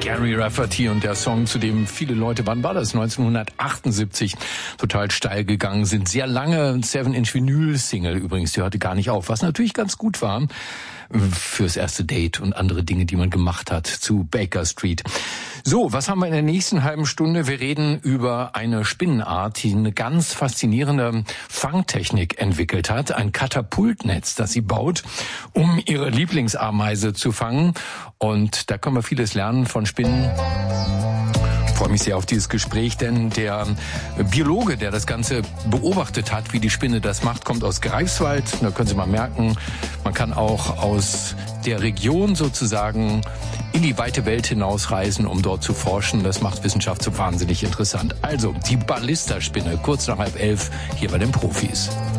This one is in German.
Gary Rafferty und der Song, zu dem viele Leute, wann war das? 1978 total steil gegangen sind. Sehr lange 7-Inch-Vinyl-Single übrigens, die hörte gar nicht auf, was natürlich ganz gut war fürs erste Date und andere Dinge, die man gemacht hat zu Baker Street. So, was haben wir in der nächsten halben Stunde? Wir reden über eine Spinnenart, die eine ganz faszinierende Fangtechnik entwickelt hat. Ein Katapultnetz, das sie baut, um ihre Lieblingsameise zu fangen. Und da können wir vieles lernen von Spinnen. Ich freue mich sehr auf dieses Gespräch, denn der Biologe, der das Ganze beobachtet hat, wie die Spinne das macht, kommt aus Greifswald. Da können Sie mal merken, man kann auch aus der Region sozusagen in die weite Welt hinausreisen, um dort zu forschen. Das macht Wissenschaft so wahnsinnig interessant. Also, die Ballisterspinne, kurz nach 10:30, hier bei den Profis.